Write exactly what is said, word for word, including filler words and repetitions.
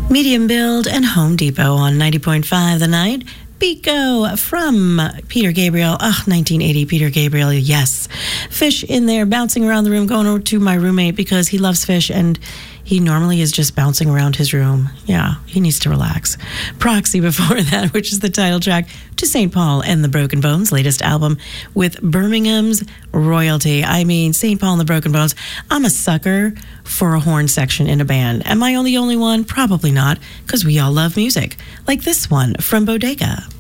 Medium Build and Home Depot on ninety point five The Night. Pico from Peter Gabriel. Oh, nineteen eighty Peter Gabriel, yes. Fish in there, bouncing around the room, going over to my roommate because he loves fish and he normally is just bouncing around his room. Yeah, he needs to relax. Proxy before that, which is the title track to Saint Paul and the Broken Bones' latest album with Birmingham's royalty. I mean, Saint Paul and the Broken Bones. I'm a sucker for a horn section in a band. Am I the only one? Probably not, because we all love music. Like this one from Bodega.